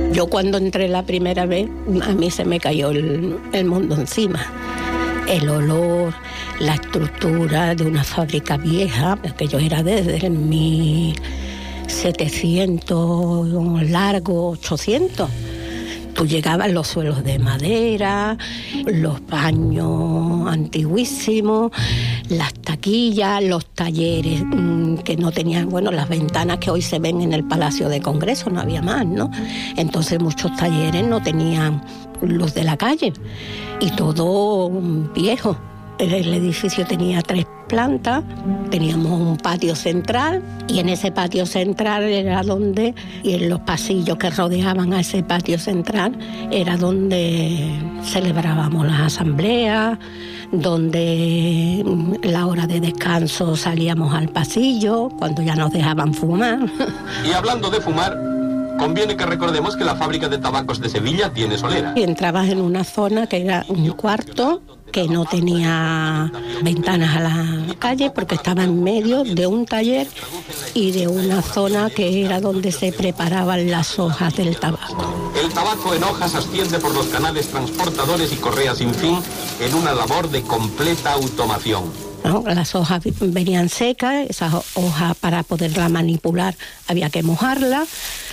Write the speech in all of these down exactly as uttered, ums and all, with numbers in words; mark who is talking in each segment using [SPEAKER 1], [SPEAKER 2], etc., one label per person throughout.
[SPEAKER 1] Yo cuando entré la primera vez, a mí se me cayó el, el mundo encima. El olor, la estructura de una fábrica vieja, que yo era desde el mil setecientos largo, ochocientos. Tú llegabas los suelos de madera, los baños antiguísimos, las taquillas, los talleres mmm, que no tenían, bueno, las ventanas que hoy se ven en el Palacio de Congreso, no había más, ¿no? Entonces muchos talleres no tenían luz de la calle y todo viejo. El edificio tenía tres plantas, teníamos un patio central y en ese patio central era donde, y en los pasillos que rodeaban a ese patio central, era donde celebrábamos las asambleas, donde la hora de descanso salíamos al pasillo, cuando ya nos dejaban fumar.
[SPEAKER 2] Y hablando de fumar, conviene que recordemos que la fábrica de tabacos de Sevilla tiene solera.
[SPEAKER 1] Y entrabas en una zona que era un cuarto que no tenía ventanas a la calle porque estaba en medio de un taller y de una zona que era donde se preparaban las hojas del tabaco.
[SPEAKER 2] El tabaco en hojas asciende por los canales transportadores y correas sin fin en una labor de completa automación.
[SPEAKER 1] ¿No? Las hojas venían secas, esas hojas para poderla manipular había que mojarlas.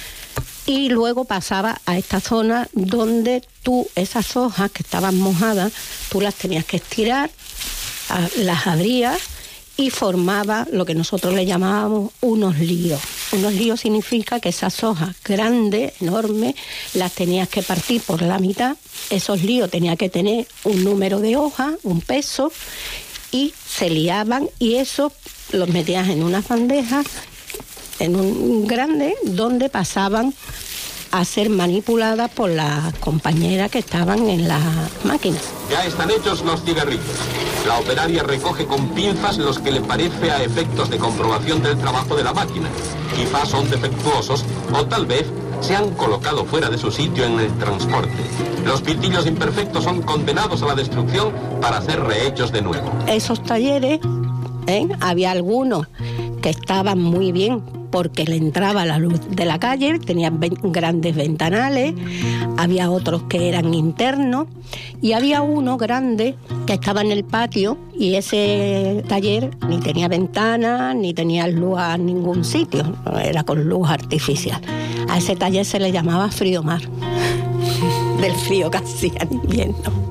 [SPEAKER 1] Y luego pasaba a esta zona donde tú, esas hojas que estaban mojadas, tú las tenías que estirar, las abrías y formaba lo que nosotros le llamábamos unos líos. Unos líos significa que esas hojas grandes, enormes, las tenías que partir por la mitad. Esos líos tenían que tener un número de hojas, un peso, y se liaban y eso los metías en unas bandejas, en un grande, donde pasaban a ser manipuladas por las compañeras que estaban en las máquinas.
[SPEAKER 2] Ya están hechos los cigarrillos. La operaria recoge con pinzas los que le parece a efectos de comprobación del trabajo de la máquina. Quizás son defectuosos o tal vez se han colocado fuera de su sitio en el transporte. Los pitillos imperfectos son condenados a la destrucción para ser rehechos de nuevo.
[SPEAKER 1] Esos talleres, ¿eh? Había algunos que estaban muy bien porque le entraba la luz de la calle, tenían ven- grandes ventanales, había otros que eran internos y había uno grande que estaba en el patio y ese taller ni tenía ventanas ni tenía luz a ningún sitio, era con luz artificial. A ese taller se le llamaba Frío Mar, del frío que hacía en invierno.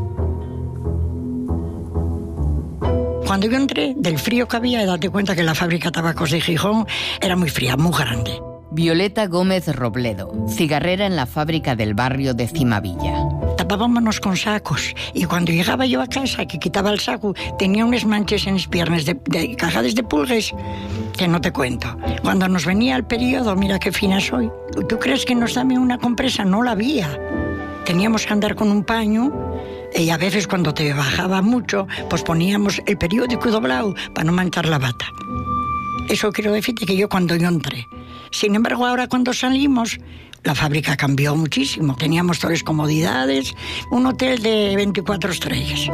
[SPEAKER 3] Cuando yo entré, del frío que había, date cuenta que la fábrica de tabacos de Gijón era muy fría, muy grande.
[SPEAKER 4] Violeta Gómez Robledo, cigarrera en la fábrica del barrio de Cimavilla.
[SPEAKER 3] Tapábamos con sacos y cuando llegaba yo a casa, que quitaba el saco, tenía unas manchas en las piernas de, de cajadas de pulgues que no te cuento. Cuando nos venía el periodo, mira qué fina soy. ¿Tú crees que nos daban una compresa? No la había. Teníamos que andar con un paño. Y a veces cuando te bajaba mucho, pues poníamos el periódico doblado para no manchar la bata. Eso quiero decirte que yo cuando yo entré. Sin embargo, ahora cuando salimos, la fábrica cambió muchísimo. Teníamos todas las comodidades, un hotel de veinticuatro estrellas.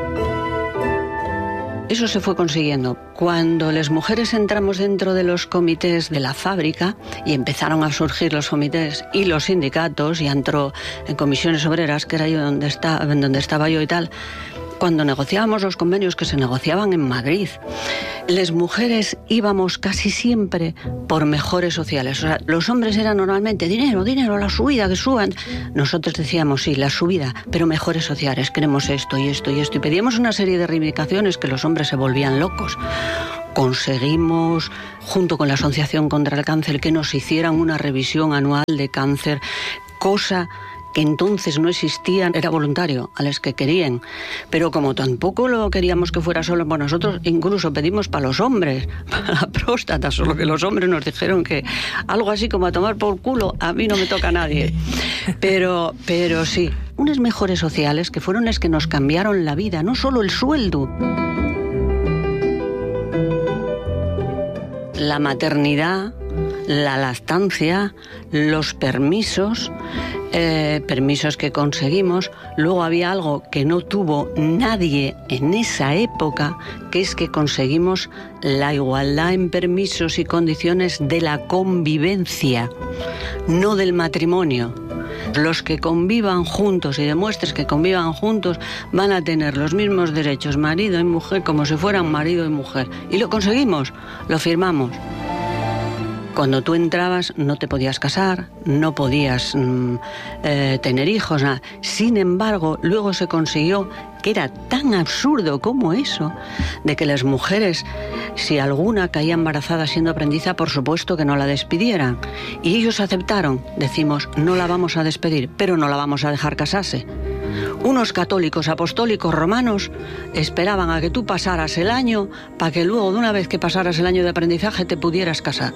[SPEAKER 5] Eso se fue consiguiendo. Cuando las mujeres entramos dentro de los comités de la fábrica y empezaron a surgir los comités y los sindicatos, y entró en comisiones obreras, que era yo donde, está, donde estaba yo y tal, cuando negociábamos los convenios que se negociaban en Madrid, las mujeres íbamos casi siempre por mejores sociales. O sea, los hombres eran normalmente dinero, dinero, la subida, que suban. Nosotros decíamos, sí, la subida, pero mejores sociales, queremos esto y esto y esto. Y pedíamos una serie de reivindicaciones que los hombres se volvían locos. Conseguimos, junto con la Asociación contra el Cáncer, que nos hicieran una revisión anual de cáncer, cosa que entonces no existían, era voluntario, a los que querían. Pero como tampoco lo queríamos que fuera solo por nosotros, incluso pedimos para los hombres, para la próstata, solo que los hombres nos dijeron que algo así como a tomar por culo, a mí no me toca a nadie. Pero, pero sí, unas mejores sociales que fueron las que nos cambiaron la vida, no solo el sueldo. La maternidad, la lactancia, los permisos, eh, permisos que conseguimos. Luego había algo que no tuvo nadie en esa época, que es que conseguimos la igualdad en permisos y condiciones de la convivencia, no del matrimonio, Los que convivan juntos y demuestres que convivan juntos van a tener los mismos derechos marido y mujer como si fueran marido y mujer. Y lo conseguimos, lo firmamos. Cuando tú entrabas no te podías casar, no podías mm, eh, tener hijos, nada. Sin embargo, luego se consiguió que era tan absurdo como eso, de que las mujeres, si alguna caía embarazada siendo aprendiza, por supuesto que no la despidieran. Y ellos aceptaron, decimos, no la vamos a despedir, pero no la vamos a dejar casarse. Unos católicos apostólicos romanos esperaban a que tú pasaras el año para que luego, de una vez que pasaras el año de aprendizaje, te pudieras casar.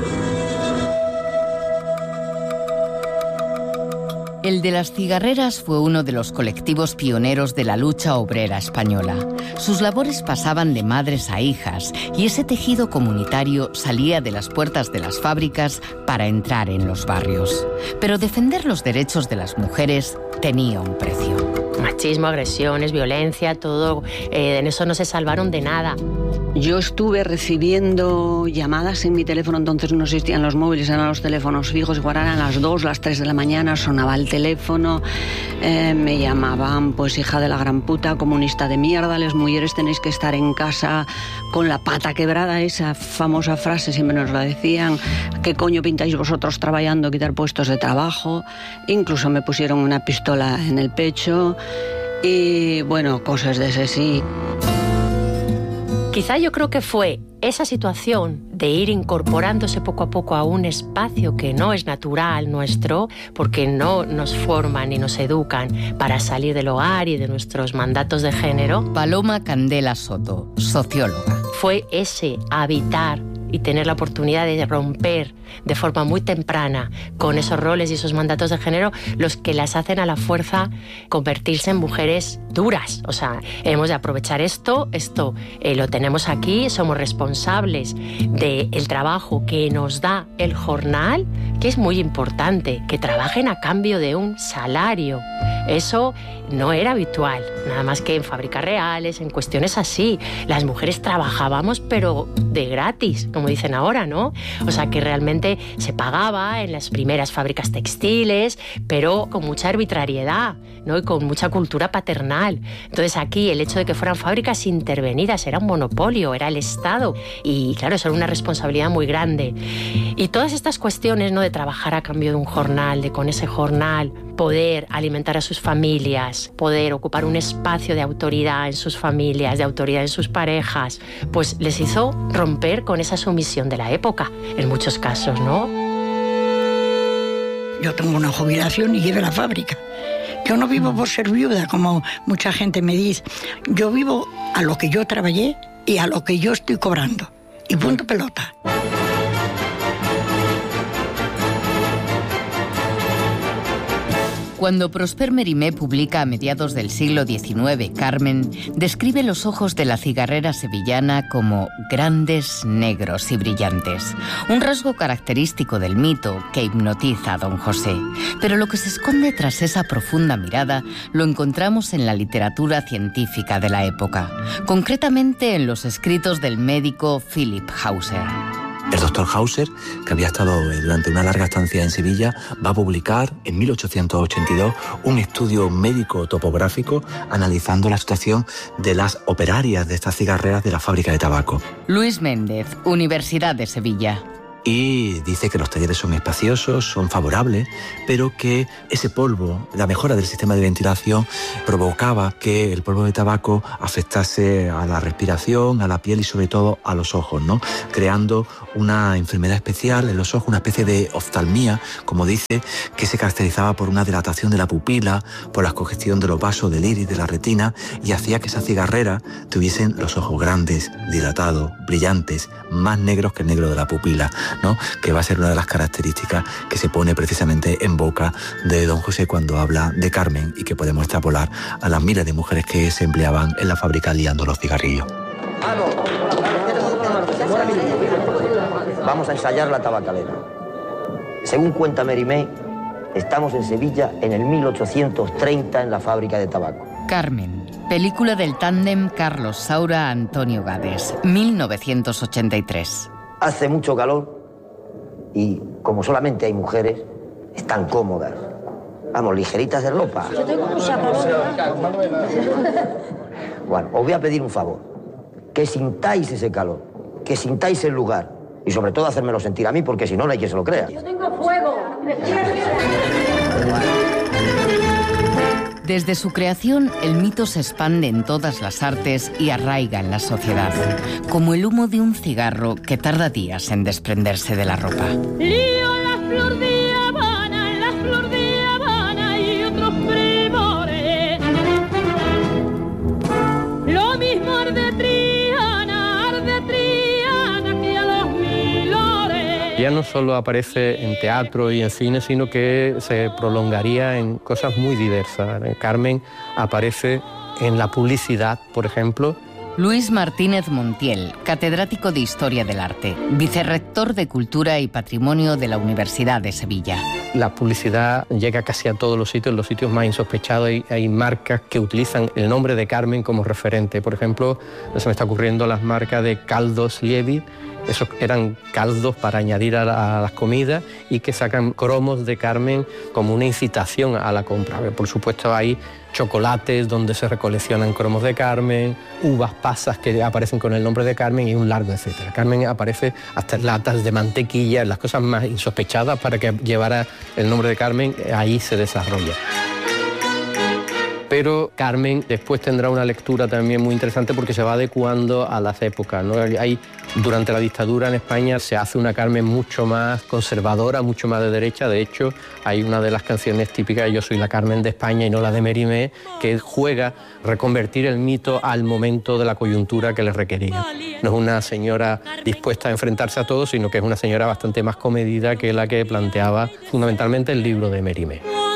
[SPEAKER 4] El de las cigarreras fue uno de los colectivos pioneros de la lucha obrera española. Sus labores pasaban de madres a hijas y ese tejido comunitario salía de las puertas de las fábricas para entrar en los barrios. Pero defender los derechos de las mujeres tenía un precio.
[SPEAKER 6] Machismo, agresiones, violencia, todo, eh, en eso no se salvaron de nada.
[SPEAKER 5] Yo estuve recibiendo llamadas en mi teléfono, entonces no existían los móviles, eran los teléfonos fijos, igual eran las dos, las tres de la mañana, sonaba el teléfono, eh, me llamaban, pues hija de la gran puta, comunista de mierda, les mujeres tenéis que estar en casa con la pata quebrada, esa famosa frase siempre nos la decían, ¿qué coño pintáis vosotros trabajando, quitar puestos de trabajo? Incluso me pusieron una pistola en el pecho y bueno, cosas de ese sí.
[SPEAKER 6] Quizá yo creo que fue esa situación de ir incorporándose poco a poco a un espacio que no es natural nuestro, porque no nos forman ni nos educan para salir del hogar y de nuestros mandatos de género.
[SPEAKER 4] Paloma Candela Soto, socióloga.
[SPEAKER 6] Fue ese habitar y tener la oportunidad de romper de forma muy temprana con esos roles y esos mandatos de género los que las hacen a la fuerza convertirse en mujeres duras. O sea, hemos de aprovechar esto, esto eh, lo tenemos aquí, somos responsables del trabajo que nos da el jornal, que es muy importante, que trabajen a cambio de un salario. Eso no era habitual, nada más que en fábricas reales, en cuestiones así. Las mujeres trabajábamos, pero de gratis, como dicen ahora, ¿no? O sea, que realmente se pagaba en las primeras fábricas textiles, pero con mucha arbitrariedad, ¿no? Y con mucha cultura paternal. Entonces aquí el hecho de que fueran fábricas intervenidas era un monopolio, era el Estado. Y claro, eso era una responsabilidad muy grande. Y todas estas cuestiones, ¿no? De trabajar a cambio de un jornal, de con ese jornal poder alimentar a sus familias, poder ocupar un espacio de autoridad en sus familias, de autoridad en sus parejas, pues les hizo romper con esa sumisión de la época, en muchos casos, ¿no?
[SPEAKER 3] Yo tengo una jubilación y llevo la fábrica. Yo no vivo por ser viuda, como mucha gente me dice. Yo vivo a lo que yo trabajé y a lo que yo estoy cobrando. Y punto pelota.
[SPEAKER 4] Cuando Prosper Mérimée publica a mediados del siglo diecinueve Carmen, describe los ojos de la cigarrera sevillana como grandes, negros y brillantes. Un rasgo característico del mito que hipnotiza a don José. Pero lo que se esconde tras esa profunda mirada lo encontramos en la literatura científica de la época, concretamente en los escritos del médico Philip Hauser.
[SPEAKER 7] El doctor Hauser, que había estado durante una larga estancia en Sevilla, va a publicar en mil ochocientos ochenta y dos un estudio médico topográfico analizando la situación de las operarias de estas cigarreras de la fábrica de tabaco.
[SPEAKER 4] Luis Méndez, Universidad de Sevilla.
[SPEAKER 7] Y dice que los talleres son espaciosos, son favorables, pero que ese polvo, la mejora del sistema de ventilación, provocaba que el polvo de tabaco afectase a la respiración, a la piel y sobre todo a los ojos, ¿no? Creando una enfermedad especial en los ojos, una especie de oftalmía, como dice, que se caracterizaba por una dilatación de la pupila, por la congestión de los vasos del iris, de la retina, y hacía que esas cigarreras tuviesen los ojos grandes, dilatados, brillantes, más negros que el negro de la pupila, ¿no? Que va a ser una de las características que se pone precisamente en boca de don José cuando habla de Carmen y que podemos extrapolar a las miles de mujeres que se empleaban en la fábrica liando los cigarrillos.
[SPEAKER 8] Vamos a ensayar la tabacalera. Según cuenta Mérimée, estamos en Sevilla en el mil ochocientos treinta en la fábrica de tabaco.
[SPEAKER 4] Carmen, película del tándem Carlos Saura-Antonio Gades, mil novecientos ochenta y tres.
[SPEAKER 8] Hace mucho calor y, como solamente hay mujeres, están cómodas. Vamos, ligeritas de ropa.
[SPEAKER 9] Yo tengo mucha calor.
[SPEAKER 8] Bueno, os voy a pedir un favor. Que sintáis ese calor, que sintáis el lugar y sobre todo hacérmelo sentir a mí, porque si no, no hay quien se lo crea.
[SPEAKER 9] Yo tengo fuego.
[SPEAKER 4] Desde su creación, el mito se expande en todas las artes y arraiga en la sociedad, como el humo de un cigarro que tarda días en desprenderse de la ropa.
[SPEAKER 10] Lío la flor de Habana, la flor de Habana y otros primores. Lo mismo arde Triana, arde Triana que a los milores.
[SPEAKER 11] Ya no solo aparece en teatro y en cine, sino que se prolongaría en cosas muy diversas. Carmen aparece en la publicidad, por ejemplo.
[SPEAKER 4] Luis Martínez Montiel, catedrático de Historia del Arte, vicerrector de Cultura y Patrimonio de la Universidad de Sevilla.
[SPEAKER 11] La publicidad llega casi a todos los sitios, los sitios más insospechados. Hay, hay marcas que utilizan el nombre de Carmen como referente. Por ejemplo, se me está ocurriendo las marcas de caldos Liebig. Esos eran caldos para añadir a, la, a las comidas y que sacan cromos de Carmen como una incitación a la compra. Por supuesto hay chocolates donde se recoleccionan cromos de Carmen, uvas pasas que aparecen con el nombre de Carmen y un largo etcétera. Carmen aparece hasta en latas de mantequilla, en las cosas más insospechadas para que llevara el nombre de Carmen, ahí se desarrolla. Pero Carmen después tendrá una lectura también muy interesante porque se va adecuando a las épocas, ¿no? Hay, durante la dictadura en España se hace una Carmen mucho más conservadora, mucho más de derecha. De hecho, hay una de las canciones típicas de Yo soy la Carmen de España y no la de Mérimée, que juega reconvertir el mito al momento de la coyuntura que le requería. No es una señora dispuesta a enfrentarse a todo, sino que es una señora bastante más comedida que la que planteaba fundamentalmente el libro de Mérimée.